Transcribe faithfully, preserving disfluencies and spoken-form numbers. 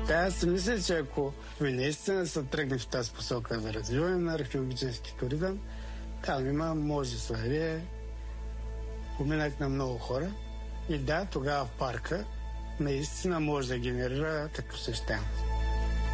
Да, аз си мисля, че ако ви наистина се тръгне в тази посока за развиване на археологически туризъм, там има множество, поминък на много хора. И да, тогава в парка наистина може да генерира такъв посещаемост.